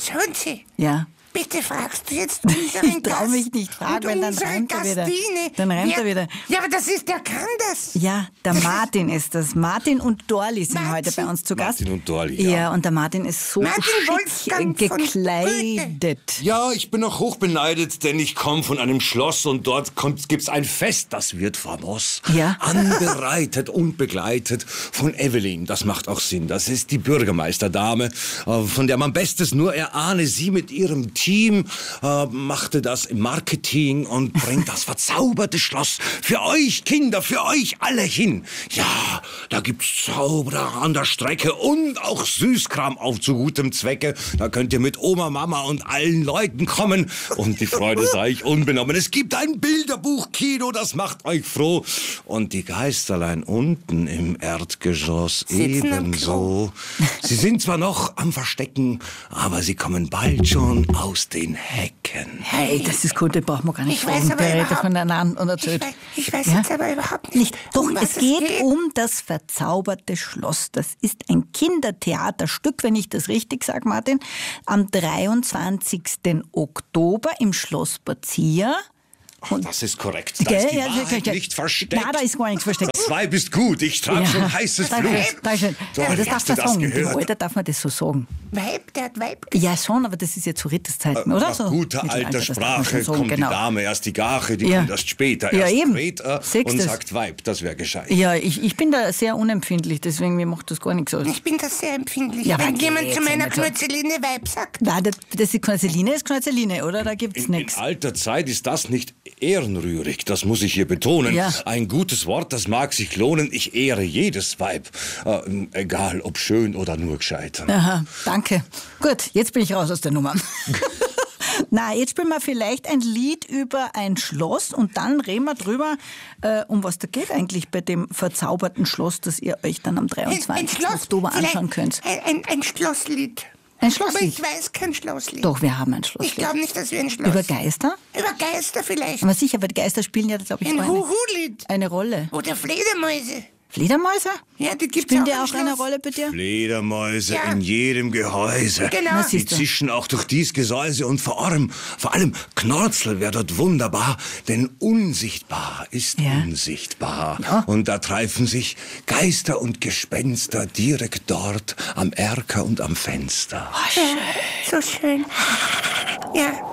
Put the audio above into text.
Hören Sie. Ja. Bitte fragst du jetzt unseren Ich trau mich nicht fragen, weil dann rennt er wieder. Dann rennt er wieder. Ja, aber der kann das. Ja, der Martin ist das. Martin und Dorli sind heute bei uns zu Gast. Martin und Dorli, ja. Ja, und der Martin ist so Martin schick Wolfgang von gekleidet. Ja, ich bin noch hochbeneidet, denn ich komme von einem Schloss und dort gibt's ein Fest, das wird famos. Ja. Anbereitet und begleitet von Evelyn. Das macht auch Sinn. Das ist die Bürgermeisterdame, von der man Bestes nur erahne. Sie mit ihrem Team machte das im Marketing und bringt das verzauberte Schloss für euch Kinder, für euch alle hin. Ja, da gibt's Zauberer an der Strecke und auch Süßkram auf zu gutem Zwecke. Da könnt ihr mit Oma, Mama und allen Leuten kommen und die Freude sei euch unbenommen. Es gibt ein Bilderbuchkino, das macht euch froh. Und die Geisterlein unten im Erdgeschoss Sitzen am ebenso. Sie sind zwar noch am Verstecken, aber sie kommen bald schon aus den Hecken. Hey, das ist gut, den brauchen wir gar nicht Ich weiß fragen. aber Der redet überhaupt- voneinander und erzählt. Ich weiß Ja? jetzt aber überhaupt nicht, Doch, um was es geht geht. um das verzauberte Schloss. Das ist ein Kindertheaterstück, wenn ich das richtig sage, Martin, am 23. Oktober im Schloss Bazia. Ach, das ist korrekt. Da Gell? ist die Ja, Wahrheit ja. nicht versteckt. Nein, da ist gar nichts versteckt. Das Weib ist gut. Ich trage schon heißes Danke, Blut. danke. So, Ja, das hast darf du man das sagen. Im gehört? Alter darf man das so sagen. Weib, der hat Weib. Ja, schon, aber das ist ja zu Ritteszeiten, oder? Nach So guter Mittelalter, alter das darf man Sprache schon sagen, kommt genau. die Dame erst die Gache, die Ja. kommt erst später. Ja, Erst eben. Treter Siehst und du's? sagt Weib. Das wäre gescheit. Ja, ich bin da sehr unempfindlich, deswegen mir macht das gar nichts aus. Ich bin da sehr empfindlich. Ja, aber wenn jemand geht's zu meiner nicht so. Knötzeline Weib sagt. Nein, das ist Knäuzeline, oder? Da gibt's In nichts. alter Zeit ist das nicht ehrenrührig, das muss ich hier betonen. Ja. Ein gutes Wort, das mag sich lohnen. Ich ehre jedes Weib, egal ob schön oder nur gescheit. Aha, danke. Gut, jetzt bin ich raus aus der Nummer. Na, jetzt spielen wir vielleicht ein Lied über ein Schloss und dann reden wir drüber, um was da geht eigentlich bei dem verzauberten Schloss, das ihr euch dann am 23. Oktober vielleicht anschauen könnt. Ein Schlosslied. Ein Aber Schlosslied? ich weiß kein Schlosslied. Doch, wir haben ein Ich Schlosslied. glaube nicht, dass wir ein Schloss... Über Geister? Über Geister vielleicht. Aber sicher, weil die Geister spielen ja, glaube ich, Ein eine, Huhu-Lied. eine Rolle. Oder Fledermäuse. Fledermäuse? Ja, die gibt's Spielen auch die im auch eine Schloss. Rolle bei dir? Fledermäuse Ja. in jedem Gehäuse. Genau. Na, Die siehst du. zischen auch durch dies Gesäuse und vor allem Knorzel wäre dort wunderbar, denn unsichtbar ist Ja. unsichtbar. Ja. Und da treifen sich Geister und Gespenster direkt dort am Erker und am Fenster. So schön. Ja,